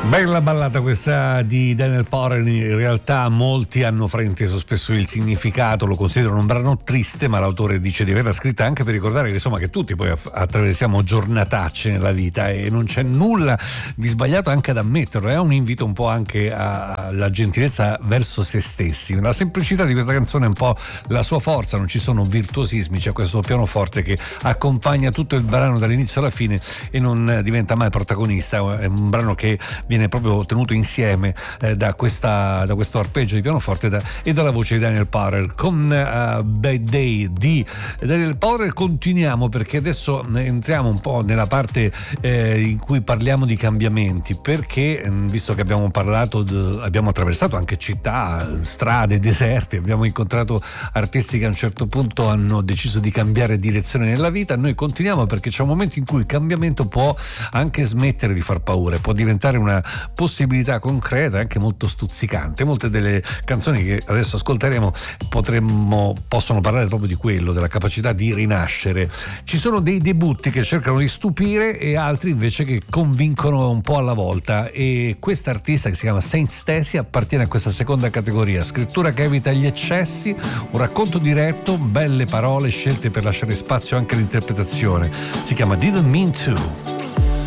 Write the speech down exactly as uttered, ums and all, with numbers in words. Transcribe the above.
Bella ballata questa di Daniel Powell, in realtà molti hanno frainteso spesso il significato, lo considerano un brano triste, ma l'autore dice di averla scritta anche per ricordare che, insomma, che tutti poi attraversiamo giornatacce nella vita e non c'è nulla di sbagliato anche ad ammetterlo. È un invito un po' anche alla gentilezza verso se stessi. La semplicità di questa canzone è un po' la sua forza, non ci sono virtuosismi, c'è questo pianoforte che accompagna tutto il brano dall'inizio alla fine e non diventa mai protagonista. È un brano che viene proprio tenuto insieme eh, da, questa, da questo arpeggio di pianoforte da, e dalla voce di Daniel Powell. Con uh, Bad Day di Daniel Powell continuiamo, perché adesso entriamo un po' nella parte eh, in cui parliamo di cambiamenti, perché visto che abbiamo parlato d- abbiamo attraversato anche città, strade deserte, abbiamo incontrato artisti che a un certo punto hanno deciso di cambiare direzione nella vita, noi continuiamo perché c'è un momento in cui il cambiamento può anche smettere di far paura, può diventare una possibilità concreta, anche molto stuzzicante. Molte delle canzoni che adesso ascolteremo potremmo possono parlare proprio di quello, della capacità di rinascere. Ci sono dei debutti che cercano di stupire e altri invece che convincono un po' alla volta, e questa artista, che si chiama Saint Stacy, appartiene a questa seconda categoria: scrittura che evita gli eccessi, un racconto diretto, belle parole scelte per lasciare spazio anche all'interpretazione. Si chiama Didn't Mean To.